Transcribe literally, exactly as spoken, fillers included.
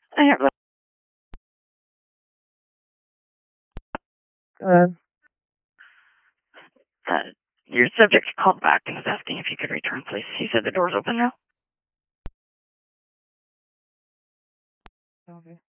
I have uh, uh, your subject called back and was asking if you could return, please. He said the door's open now. Okay.